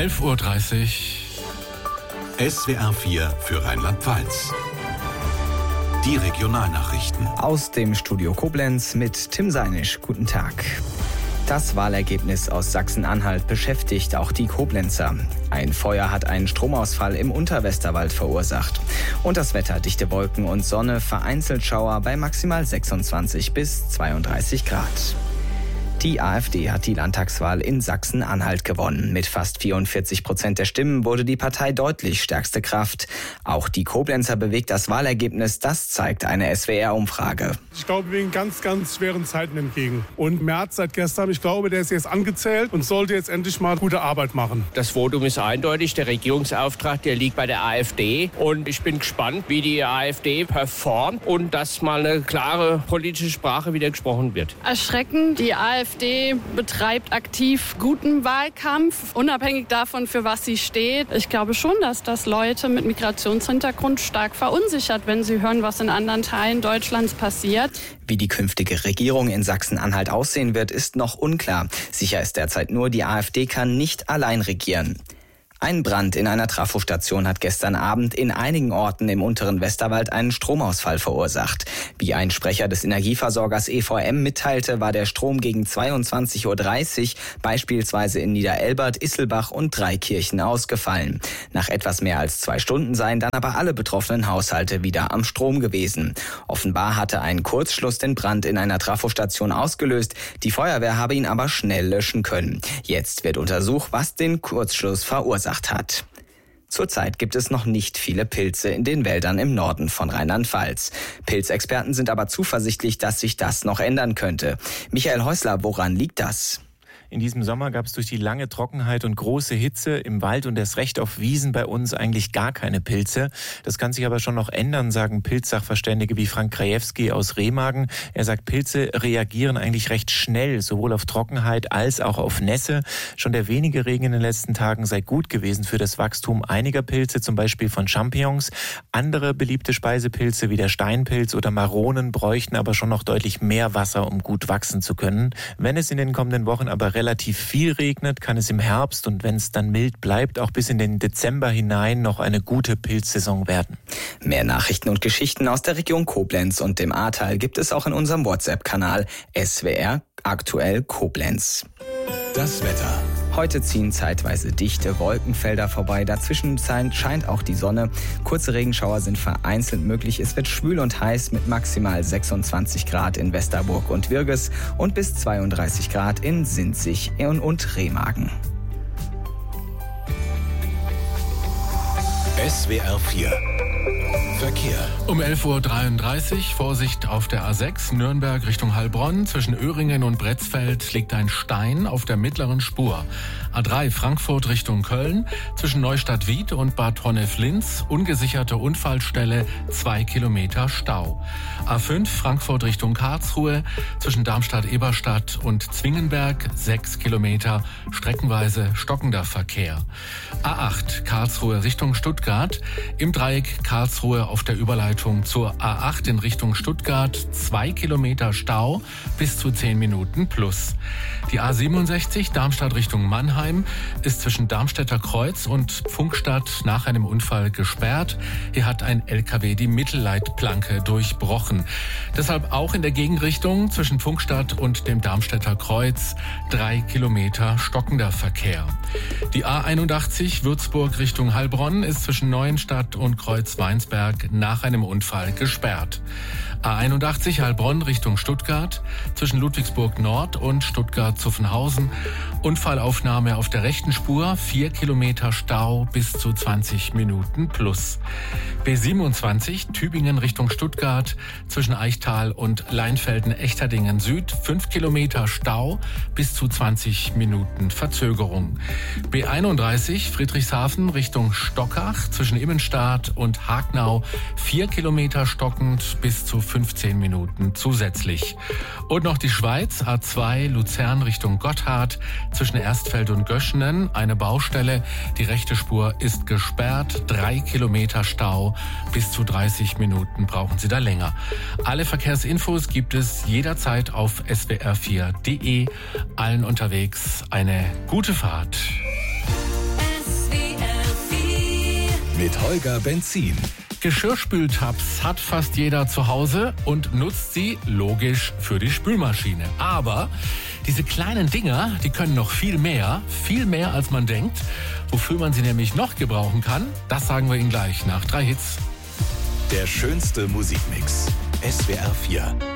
11:30 Uhr. SWR 4 für Rheinland-Pfalz. Die Regionalnachrichten. Aus dem Studio Koblenz mit Tim Seinisch. Guten Tag. Das Wahlergebnis aus Sachsen-Anhalt beschäftigt auch die Koblenzer. Ein Feuer hat einen Stromausfall im Unterwesterwald verursacht. Und das Wetter, dichte Wolken und Sonne, vereinzelt Schauer bei maximal 26 bis 32 Grad. Die AfD hat die Landtagswahl in Sachsen-Anhalt gewonnen. Mit fast 44% der Stimmen wurde die Partei deutlich stärkste Kraft. Auch die Koblenzer bewegt das Wahlergebnis, das zeigt eine SWR-Umfrage. Ich glaube, wir gehen ganz, ganz schweren Zeiten entgegen. Und Merz seit gestern, ich glaube, der ist jetzt angezählt und sollte jetzt endlich mal gute Arbeit machen. Das Votum ist eindeutig. Der Regierungsauftrag, der liegt bei der AfD. Und ich bin gespannt, wie die AfD performt und dass mal eine klare politische Sprache wieder gesprochen wird. Erschreckend. Die AfD betreibt aktiv guten Wahlkampf, unabhängig davon, für was sie steht. Ich glaube schon, dass das Leute mit Migrationshintergrund stark verunsichert, wenn sie hören, was in anderen Teilen Deutschlands passiert. Wie die künftige Regierung in Sachsen-Anhalt aussehen wird, ist noch unklar. Sicher ist derzeit nur, die AfD kann nicht allein regieren. Ein Brand in einer Trafostation hat gestern Abend in einigen Orten im unteren Westerwald einen Stromausfall verursacht. Wie ein Sprecher des Energieversorgers EVM mitteilte, war der Strom gegen 22:30 Uhr beispielsweise in Niederelbert, Isselbach und Dreikirchen ausgefallen. Nach etwas mehr als 2 Stunden seien dann aber alle betroffenen Haushalte wieder am Strom gewesen. Offenbar hatte ein Kurzschluss den Brand in einer Trafostation ausgelöst. Die Feuerwehr habe ihn aber schnell löschen können. Jetzt wird untersucht, was den Kurzschluss verursacht hat. Zurzeit gibt es noch nicht viele Pilze in den Wäldern im Norden von Rheinland-Pfalz. Pilzexperten sind aber zuversichtlich, dass sich das noch ändern könnte. Michael Häusler, woran liegt das? In diesem Sommer gab es durch die lange Trockenheit und große Hitze im Wald und erst recht auf Wiesen bei uns eigentlich gar keine Pilze. Das kann sich aber schon noch ändern, sagen Pilzsachverständige wie Frank Krajewski aus Remagen. Er sagt, Pilze reagieren eigentlich recht schnell, sowohl auf Trockenheit als auch auf Nässe. Schon der wenige Regen in den letzten Tagen sei gut gewesen für das Wachstum einiger Pilze, zum Beispiel von Champignons. Andere beliebte Speisepilze wie der Steinpilz oder Maronen bräuchten aber schon noch deutlich mehr Wasser, um gut wachsen zu können. Wenn es in den kommenden Wochen aber relativ viel regnet, kann es im Herbst und wenn es dann mild bleibt, auch bis in den Dezember hinein noch eine gute Pilzsaison werden. Mehr Nachrichten und Geschichten aus der Region Koblenz und dem Ahrtal gibt es auch in unserem WhatsApp-Kanal SWR aktuell Koblenz. Das Wetter. Heute ziehen zeitweise dichte Wolkenfelder vorbei. Dazwischen scheint auch die Sonne. Kurze Regenschauer sind vereinzelt möglich. Es wird schwül und heiß mit maximal 26 Grad in Westerburg und Wirges und bis 32 Grad in Sinzig und Remagen. SWR 4 Verkehr. Um 11:33 Uhr, Vorsicht auf der A6, Nürnberg Richtung Heilbronn. Zwischen Öhringen und Bretzfeld liegt ein Stein auf der mittleren Spur. A3 Frankfurt Richtung Köln. Zwischen Neustadt-Wied und Bad Honnef-Linz, ungesicherte Unfallstelle, 2 Kilometer Stau. A5 Frankfurt Richtung Karlsruhe. Zwischen Darmstadt-Eberstadt und Zwingenberg, 6 Kilometer, streckenweise stockender Verkehr. A8 Karlsruhe Richtung Stuttgart. Im Dreieck Karlsruhe auf der Überleitung zur A8 in Richtung Stuttgart, 2 Kilometer Stau, bis zu 10 Minuten plus. Die A67 Darmstadt Richtung Mannheim ist zwischen Darmstädter Kreuz und Pfunkstadt nach einem Unfall gesperrt. Hier hat ein LKW die Mittelleitplanke durchbrochen. Deshalb auch in der Gegenrichtung zwischen Pfunkstadt und dem Darmstädter Kreuz 3 Kilometer stockender Verkehr. Die A81 Würzburg Richtung Heilbronn ist zwischen Neuenstadt und Kreuz-Weinsberg nach einem Unfall gesperrt. A81 Heilbronn Richtung Stuttgart, zwischen Ludwigsburg Nord und Stuttgart-Zuffenhausen. Unfallaufnahme auf der rechten Spur, 4 Kilometer Stau bis zu 20 Minuten plus. B27 Tübingen Richtung Stuttgart, zwischen Eichtal und Leinfelden-Echterdingen Süd, 5 Kilometer Stau bis zu 20 Minuten Verzögerung. B31 Friedrichshafen Richtung Stockach, zwischen Immenstadt und Hagnau, 4 Kilometer stockend bis zu 15 Minuten zusätzlich. Und noch die Schweiz, A2 Luzern Richtung Gotthard, zwischen Erstfeld und Göschenen, eine Baustelle. Die rechte Spur ist gesperrt, 3 Kilometer Stau, bis zu 30 Minuten brauchen Sie da länger. Alle Verkehrsinfos gibt es jederzeit auf swr4.de. Allen unterwegs eine gute Fahrt. mit Holger Benzin. Geschirrspültabs hat fast jeder zu Hause und nutzt sie logisch für die Spülmaschine. Aber diese kleinen Dinger, die können noch viel mehr als man denkt. Wofür man sie nämlich noch gebrauchen kann, das sagen wir Ihnen gleich nach 3 Hits. Der schönste Musikmix. SWR 4.